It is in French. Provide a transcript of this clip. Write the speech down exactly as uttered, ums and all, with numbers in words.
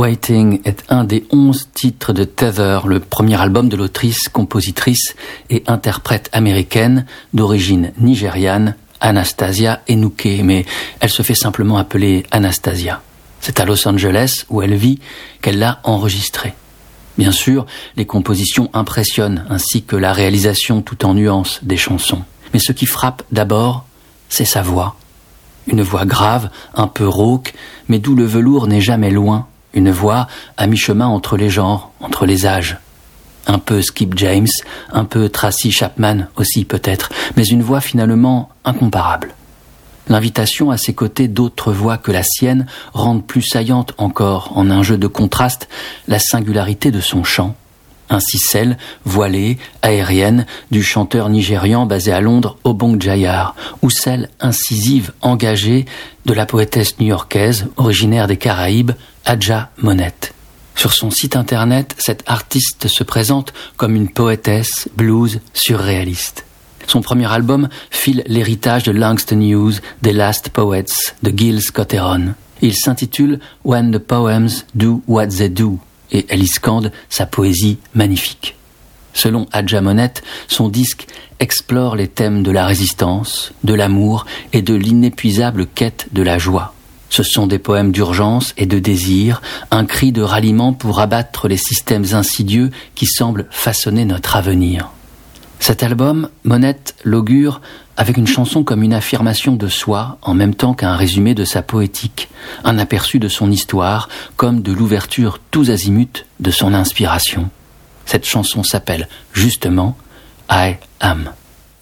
Waiting est un des onze titres de Tether, le premier album de l'autrice, compositrice et interprète américaine d'origine nigériane, Anastasia Enuke, mais elle se fait simplement appeler Anastasia. C'est à Los Angeles, où elle vit, qu'elle l'a enregistré. Bien sûr, les compositions impressionnent, ainsi que la réalisation tout en nuances des chansons. Mais ce qui frappe d'abord, c'est sa voix. Une voix grave, un peu rauque, mais d'où le velours n'est jamais loin. Une voix à mi-chemin entre les genres, entre les âges. Un peu Skip James, un peu Tracy Chapman aussi peut-être, mais une voix finalement incomparable. L'invitation à ses côtés d'autres voix que la sienne rendent plus saillante encore, en un jeu de contraste, la singularité de son chant. Ainsi celle, voilée, aérienne, du chanteur nigérian basé à Londres, Obong Jayar, ou celle incisive, engagée, de la poétesse new-yorkaise, originaire des Caraïbes, Adja Monette. Sur son site internet, cette artiste se présente comme une poétesse blues surréaliste. Son premier album file l'héritage de Langston Hughes, des Last Poets, de Gil Scott-Heron. Il s'intitule When the Poems Do What They Do, et elle y scande sa poésie magnifique. Selon Adja Monette, son disque explore les thèmes de la résistance, de l'amour et de l'inépuisable quête de la joie. Ce sont des poèmes d'urgence et de désir, un cri de ralliement pour abattre les systèmes insidieux qui semblent façonner notre avenir. Cet album, Monette l'augure avec une chanson comme une affirmation de soi, en même temps qu'un résumé de sa poétique, un aperçu de son histoire, comme de l'ouverture tous azimuts de son inspiration. Cette chanson s'appelle justement I Am.